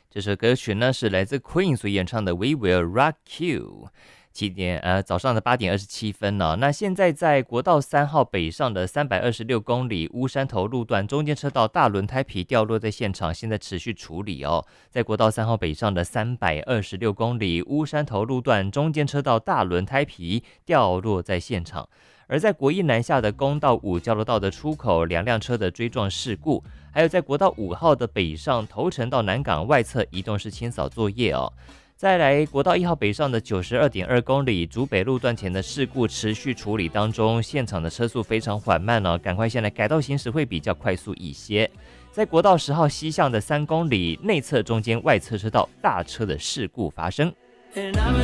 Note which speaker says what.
Speaker 1: 这首歌曲呢是来自 Queen 所演唱的 We Will Rock You。早上的8:27呢。那现在在国道3号北上的326公里乌山头路段中间车道大轮胎皮掉落在现场，现在持续处理哦。在国道3号北上的326公里乌山头路段中间车道大轮胎皮掉落在现场。而在国一南下的公道5交流道的出口，2辆车的追撞事故，还有在国道5号的北上头城到南港外侧移动式清扫作业哦。再来国道1号北上的92.2公里竹北路段前的事故持续处理当中，现场的车速非常缓慢哦，赶快先来改道行驶会比较快速一些。在国道10号西向的3公里内侧中间外侧车道大车的事故发生。